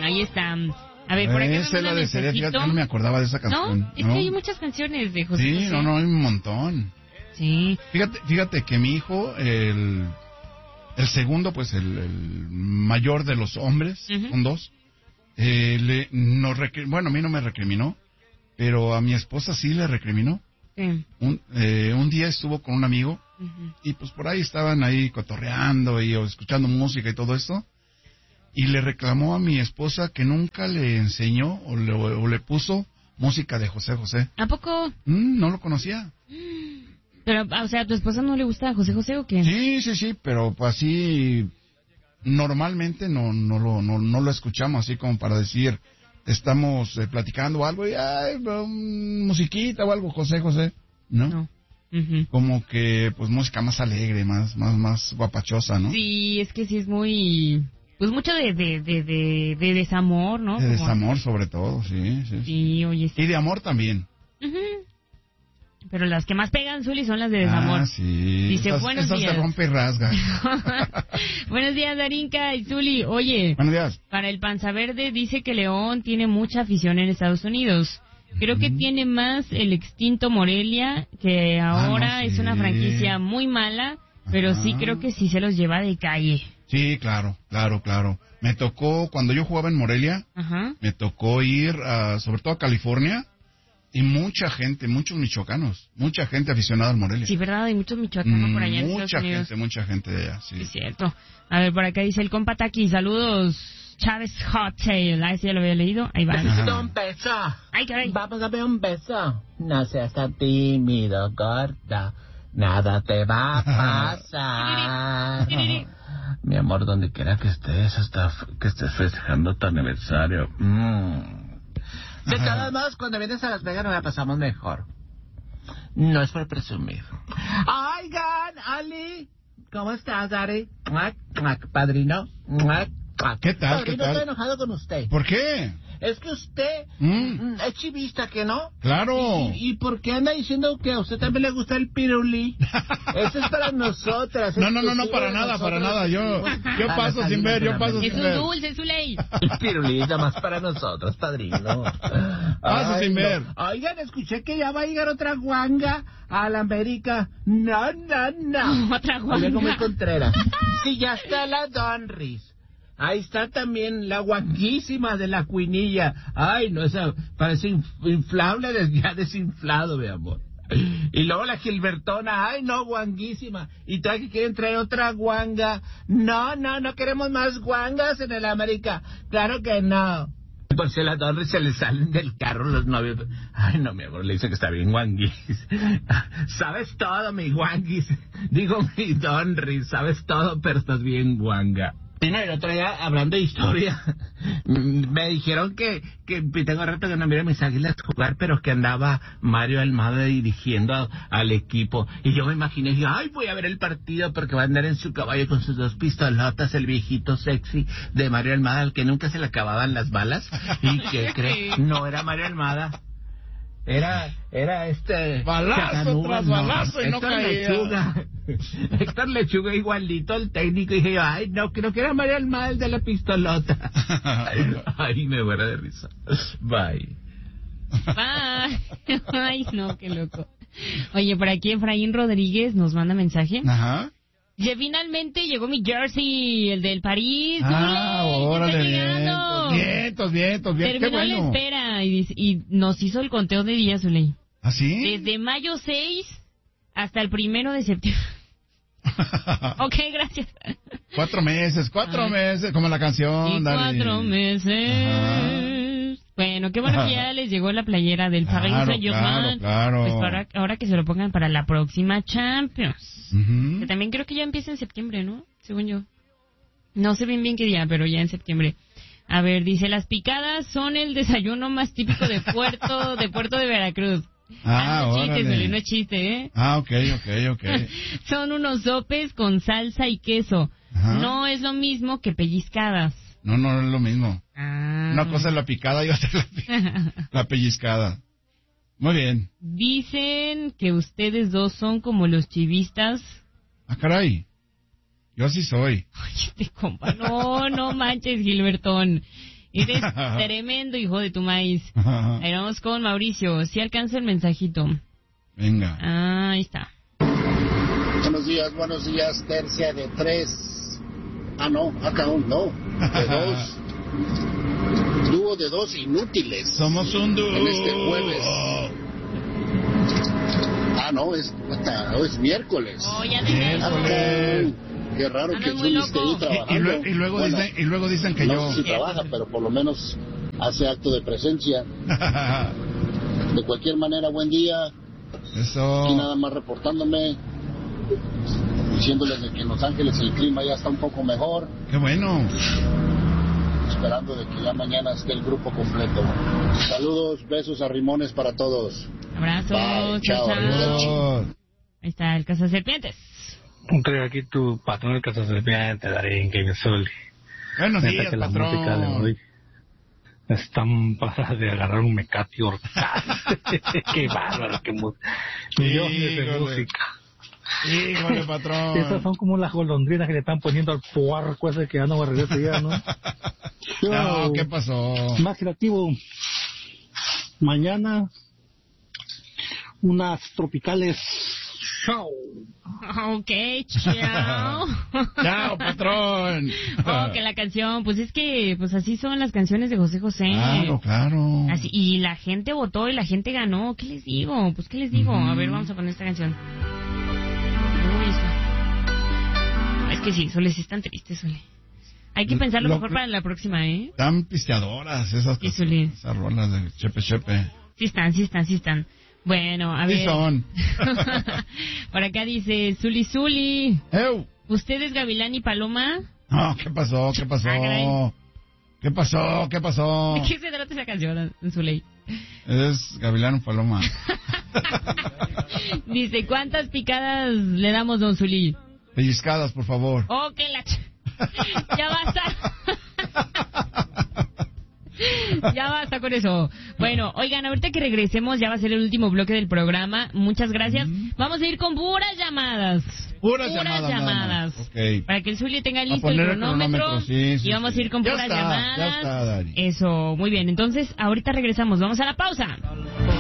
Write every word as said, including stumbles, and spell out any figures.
Ahí está. A ver, por acá Esa es la de Celia, fíjate, no me acordaba de esa canción. No, es ¿no? que hay muchas canciones de José Sí, José. no, no, hay un montón. Sí. Fíjate, fíjate que mi hijo, el, el segundo, pues el, el mayor de los hombres, uh-huh. son dos, eh, le, nos recri- bueno, a mí no me recriminó, pero a mi esposa sí le recriminó. Sí. Un, eh, un día estuvo con un amigo, uh-huh. y pues por ahí estaban ahí cotorreando y o escuchando música y todo esto. Y le reclamó a mi esposa que nunca le enseñó o le, o le puso música de José José. ¿A poco? Mm, no lo conocía. Pero, o sea, ¿a tu esposa no le gusta José José o qué? Sí, sí, sí, pero pues así normalmente no no lo no, no lo escuchamos así como para decir estamos eh, platicando algo y ay, um, musiquita o algo José José, ¿no? No. Uh-huh. Como que pues música más alegre, más más más guapachosa, ¿no? Sí, es que sí es muy pues mucho de de de de, de desamor, ¿no? De Como... desamor sobre todo, sí, sí. Sí, sí. oye. Sí. Y de amor también. Uh-huh. Pero las que más pegan, Zuli, son las de desamor. Ah, sí. Dice, esas, buenos esas días. se rompe y rasga. Buenos días, Darinka y Zuli. Oye, buenos días. Para el Panza Verde dice que León tiene mucha afición en Estados Unidos. Creo uh-huh. que tiene más el extinto Morelia, que ahora ah, no, sí. es una franquicia muy mala, pero Ajá. sí creo que sí se los lleva de calle. Sí, claro, claro, claro. Me tocó, cuando yo jugaba en Morelia, Ajá. me tocó ir, a, sobre todo a California, y mucha gente, muchos michoacanos, mucha gente aficionada al Morelia. Sí, ¿verdad? Hay muchos michoacanos mm, por allá en Estados Unidos. Mucha gente, mucha gente de allá, sí. Es cierto. A ver, por acá dice el compa Taki, saludos, Chávez Hot Tail. Ahí sí ya lo había leído, ahí va. Necesito un beso. Ay, caray. Vamos a ver un beso. No seas tan tímido, gorda. Nada te va a pasar. Mi amor, donde quiera que estés, hasta que estés festejando tu aniversario. Mm. De todos modos, cuando vienes a Las Vegas nos la pasamos mejor. No es por presumir. Oigan, Ali, ¿cómo estás, Ari? Padrino. ¿Qué tal? Padrino, ¿Qué tal? Estoy enojado con usted. ¿Por qué? Es que usted mm. es chivista, ¿que no? Claro. ¿Y, y por qué anda diciendo que a usted también le gusta el pirulí? Eso es para nosotras. No, no, no, no, para nada, para nada. Yo, yo paso sin ver, yo paso sin ver. Es un dulce, es su ley. El pirulí es nada más para nosotros, padrino. Paso sin ver. No. Oigan, escuché que ya va a llegar otra guanga a la América. No, no, no. Otra guanga. Oye, como el Contreras. Sí, ya está la Donris. Ahí está también la guanguísima de la Cuinilla. Ay, no, esa parece inflable, ya desinflado, mi amor. Y luego la Gilbertona, ay, no, guanguísima. Y todavía que quieren traer otra guanga. No, no, no queremos más guangas en el América. Claro que no. Por si a la Donris se le salen del carro los novios. Ay, no, mi amor, le dice que está bien guanguis. Sabes todo, mi guanguis. Digo, mi Donris, sabes todo, pero estás bien guanga. Mira, el otro día, hablando de historia, me dijeron que, que tengo rato que no miro a mis Águilas jugar, pero que andaba Mario Almada dirigiendo a, al equipo. Y yo me imaginé, dije, ay, voy a ver el partido porque va a andar en su caballo con sus dos pistolotas, el viejito sexy de Mario Almada, al que nunca se le acababan las balas. ¿Y que cree? No era Mario Almada. Era, era este... Balazo tras no, balazo y no Héctor caía. Lechuga. Héctor Lechuga igualito el técnico. Y dije yo, ay, no, creo que era María Almada el de la pistolota. Ay, me muero de risa. Bye. Bye. Ay, no, qué loco. Oye, por aquí Efraín Rodríguez nos manda mensaje. Ajá. Ya finalmente llegó mi jersey, el del París. Ah, órale, vientos, vientos, vientos, vientos. Terminó Qué bueno. la espera y, y nos hizo el conteo de días, Zuley. ¿Ah, sí? Desde mayo seis hasta el primero de septiembre. Ok, gracias. Cuatro meses, cuatro Ay. meses, como la canción. Y Dale. cuatro meses. Ajá. Bueno, qué bueno que ya les llegó la playera del Claro, Paris Saint-Germain. claro, claro. Pues para, ahora que se lo pongan para la próxima Champions. Uh-huh. Que también creo que ya empieza en septiembre, ¿no? Según yo. No sé bien bien qué día, pero ya en septiembre. A ver, dice, las picadas son el desayuno más típico de Puerto de Puerto de Veracruz. Ah, ah no, chiste, órale. no es chiste, ¿eh? Ah, ok, ok, ok. Son unos sopes con salsa y queso. Ajá. No es lo mismo que pellizcadas. No, no, no es lo mismo. Ah. Una cosa es la picada y otra es la, pi- la pellizcada. Muy bien. Dicen que ustedes dos son como los chivistas. Ah, caray. Yo sí soy. Oye, este compa, no, no manches, Gilbertón. Eres tremendo hijo de tu maíz. Ahí vamos con Mauricio. Si alcanza el mensajito. Venga. Ah, ahí está. Buenos días, buenos días, tercia de tres. Ah, no, acá un no. De dos. Dúo de dos inútiles. Somos un dúo. En este jueves. Ah, no, es, es miércoles. Oh, ya de Miércoles. Qué raro Andas que muy Zuli esté ahí loco. trabajando. Y, y luego, y, luego Bueno, dicen, y luego dicen que no yo... sé si trabaja, pero por lo menos hace acto de presencia. De cualquier manera, buen día. Eso. Aquí nada más reportándome, diciéndoles de que en Los Ángeles el clima ya está un poco mejor. Qué bueno. Esperando de que ya mañana esté el grupo completo. Saludos, besos a Rimones para todos. Abrazos. Bye, chao. chao. Adiós. Ahí está el Cazaserpientes. Traigo aquí tu patrón el Cazaserpiente, Darín, que me suele. Buenos Neta días, que la música de patrón. hoy están para de agarrar un Mecati Ortaz. Qué bárbaro, qué mu- millones de Híjole. música. Híjole, patrón. Esas son como las golondrinas que le están poniendo al puerco ese que ya no regresa ya, ¿no? No, Yo, ¿qué pasó? más creativo. Mañana unas tropicales. Chao. Ok, chao. Chao, patrón. Oh, que la canción, pues es que, pues así son las canciones de José José. Claro, claro. Así, y la gente votó y la gente ganó. ¿Qué les digo? Pues, ¿qué les digo? Ujú. A ver, vamos a poner esta canción. Uy, eso. Es que sí, Sole, sí están tristes, Sole. Hay que pensarlo Lo- mejor para la próxima, ¿eh? Están pisteadoras esas Sí, cosas, Zuli. esas rolas de chepe chepe. Sí están, sí están, sí están. Bueno, a Sí ver. son. Por acá dice, Zuli Zuli, ¡Ew! ¿usted es Gavilán y Paloma? No, ¿qué pasó? ¿Qué pasó? Ah, caray. ¿Qué pasó? ¿Qué pasó? ¿De qué se trata esa canción, Zuley? Es Gavilán Paloma. Dice, ¿cuántas picadas le damos, don Zuli? Pellizcadas, por favor. Oh, que la... ch- ya basta. Ya basta con eso. Bueno, oigan, ahorita que regresemos ya va a ser el último bloque del programa. Muchas gracias. Vamos a ir con puras llamadas. Puras llamadas, nada llamadas. más. Ok. Para que el Zuli tenga A listo poner el el cronómetro. cronómetro, sí, sí, y vamos sí. a ir con Ya puras está, llamadas. ya está, Dari. Eso, muy bien. Entonces, ahorita regresamos. Vamos a la pausa.